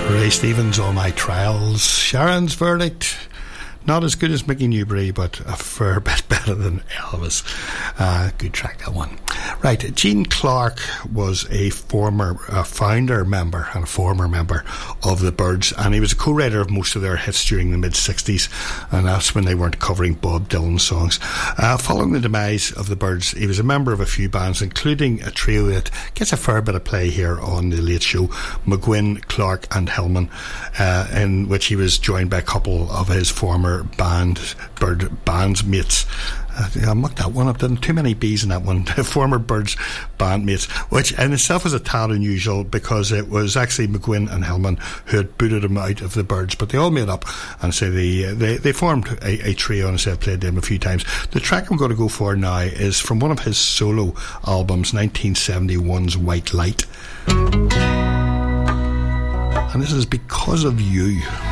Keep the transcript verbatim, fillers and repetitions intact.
Ray Stevens, All My Trials. Sharon's Verdict, not as good as Mickey Newbury, but a fair bit better than Elvis. Uh, good track, that one. Right, Gene Clark was a former uh, founder member and a former member of the Byrds, and he was a co-writer of most of their hits during the mid-sixties, and that's when they weren't covering Bob Dylan songs. Uh, following the demise of the Byrds, he was a member of a few bands, including a trio that gets a fair bit of play here on The Late Show, McGuinn, Clark and Hillman, uh, in which he was joined by a couple of his former band Byrd bandmates. Uh, I mucked that one up, didn't too many B's in that one. Former Byrds bandmates, which in itself was a tad unusual because it was actually McGuinn and Hillman who had booted him out of the Byrds, but they all made up and so they they, they formed a, a trio, and so I played them a few times. The track I'm going to go for now is from one of his solo albums, nineteen seventy-one's White Light, and this is Because of You.